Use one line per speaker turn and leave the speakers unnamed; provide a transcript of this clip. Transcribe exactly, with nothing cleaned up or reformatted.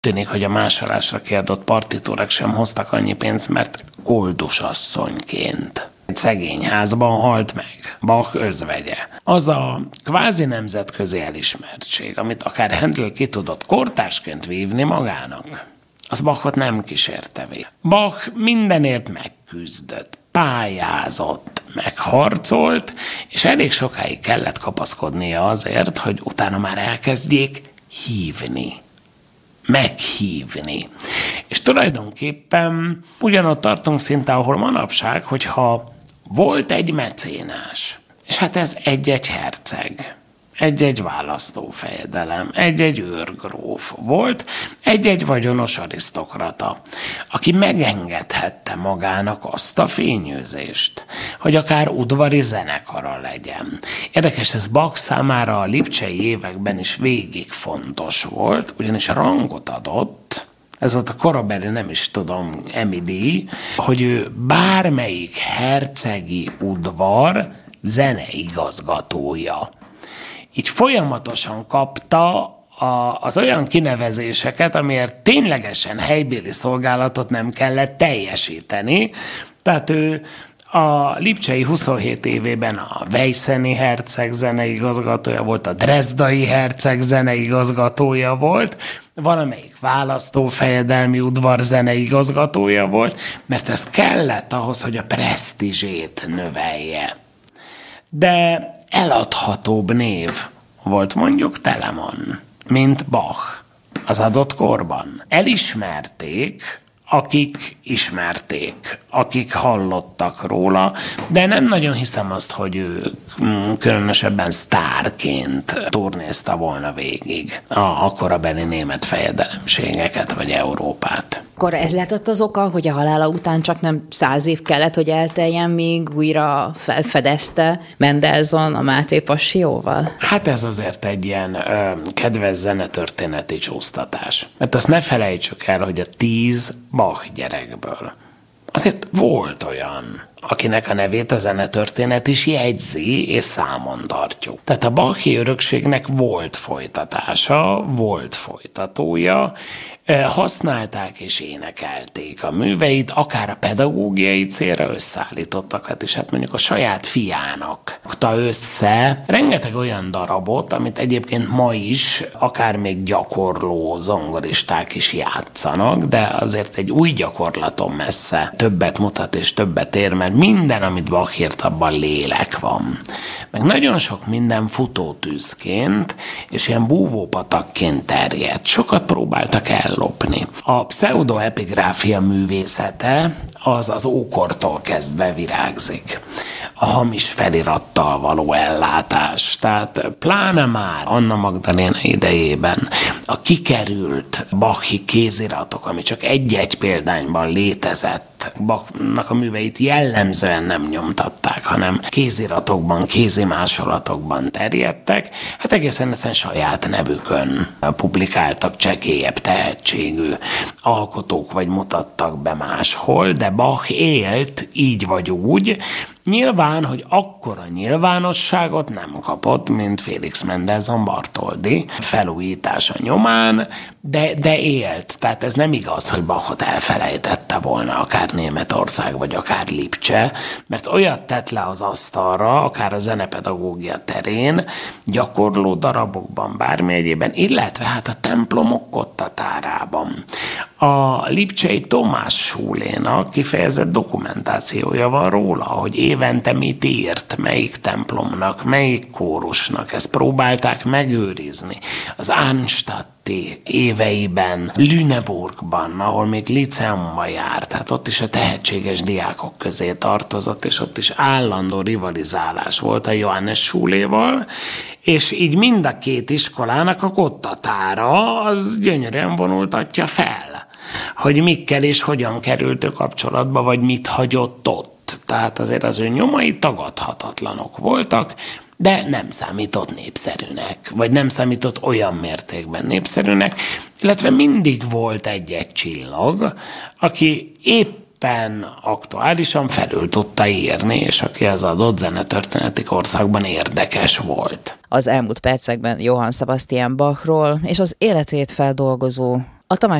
Tűnik, hogy a másolásra kiadott partitúrák sem hoztak annyi pénzt, mert koldusasszonyként egy szegény házban halt meg Bach özvegye. Az a kvázi nemzetközi elismertség, amit akár Handel ki tudott kortársként vívni magának, az Bachot nem kísérte végig. Bach mindenért megküzdött, pályázott, megharcolt, és elég sokáig kellett kapaszkodnia azért, hogy utána már elkezdjék hívni. Meghívni. És tulajdonképpen ugyanott tartunk szinte, ahol manapság, hogyha volt egy mecénás, és hát ez egy-egy herceg, egy-egy választófejedelem, egy-egy őrgróf volt, egy-egy vagyonos arisztokrata, aki megengedhette magának azt a fényűzést, hogy akár udvari zenekara legyen. Érdekes, ez Bach számára a lipcsei években is végig fontos volt, ugyanis rangot adott, ez volt a korabeli, nem is tudom, Emmy-díj, hogy ő bármelyik hercegi udvar zeneigazgatója. Így folyamatosan kapta a, az olyan kinevezéseket, amiért ténylegesen helybéli szolgálatot nem kellett teljesíteni. Tehát ő a lipcsei huszonhét évében a Vejszeni herceg zeneigazgatója volt, a Drezdai herceg zeneigazgatója volt, valamelyik választófejedelmi udvar zeneigazgatója volt, mert ez kellett ahhoz, hogy a presztízsét növelje. De eladhatóbb név volt mondjuk Telemann, mint Bach az adott korban. Elismerték, akik ismerték, akik hallottak róla, de nem nagyon hiszem azt, hogy ő különösebben sztárként turnézta volna végig a, a korabeli német fejedelemségeket vagy Európát.
Akkor ez lehetett az oka, hogy a halála után csak nem száz év kellett, hogy elteljen, míg újra felfedezte Mendelssohn a Máté Passióval?
Hát ez azért egy ilyen ö, kedves zenetörténeti csúsztatás. Mert azt ne felejtsük el, hogy a tíz Bach gyerekből azért volt olyan, akinek a nevét a zenetörténet is jegyzi és számon tartjuk. Tehát a Bachi örökségnek volt folytatása, volt folytatója, használták és énekelték a műveit, akár a pedagógiai célra összeállítottak, hát és hát mondjuk a saját fiának rakta össze rengeteg olyan darabot, amit egyébként ma is akár még gyakorló zongoristák is játszanak, de azért egy új gyakorlaton messze többet mutat és többet ér, mert minden, amit Bach írt, abban lélek van. Meg nagyon sok minden futótűzként és ilyen búvópatakként terjedt. Sokat próbáltak ellopni. A pseudoepigráfia művészete az az ókortól kezdve virágzik. A hamis felirattal való ellátás. Tehát pláne már Anna Magdaléna idejében a kikerült Bachi kéziratok, ami csak egy-egy példányban létezett, Bachnak a műveit jellemzően nem nyomtatták, hanem kéziratokban, kézimásolatokban terjedtek, hát egészen egyszerűen saját nevükön publikáltak csekélyebb tehetségű alkotók, vagy mutattak be máshol, de Bach élt így vagy úgy. Nyilván, hogy akkora nyilvánosságot nem kapott, mint Félix Mendelssohn Bartholdy felújítása nyomán, de, de élt. Tehát ez nem igaz, hogy Bachot elfelejtette volna akár Németország, vagy akár Lipcse, mert olyat tett le az asztalra, akár a zenepedagógia terén, gyakorló darabokban, bármi egyében, illetve hát a templomok kottatárában. A lipcsei Tomás Schulénak kifejezett dokumentációja van róla, hogy évente mit írt, melyik templomnak, melyik kórusnak, ezt próbálták megőrizni. Az Arnstadti éveiben, Lüneburgban, ahol még liceumba járt, hát ott is a tehetséges diákok közé tartozott, és ott is állandó rivalizálás volt a Johannes Schuléval, és így mind a két iskolának a kottatára az gyönyörűen vonultatja fel, hogy mikkel és hogyan került ő kapcsolatba, vagy mit hagyott ott. Tehát azért az ő nyomai tagadhatatlanok voltak, de nem számított népszerűnek, vagy nem számított olyan mértékben népszerűnek, illetve mindig volt egy-egy csillag, aki éppen aktuálisan felül tudta írni, és aki az adott zenetörténeti korszakban érdekes volt.
Az elmúlt percekben Johann Sebastian Bachról és az életét feldolgozó, A Tamás